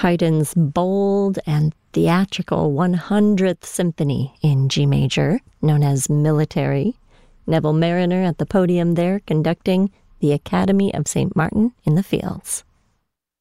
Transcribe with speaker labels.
Speaker 1: Haydn's bold and theatrical 100th Symphony in G major, known as Military. Neville Marriner at the podium there conducting the Academy of St. Martin in the Fields.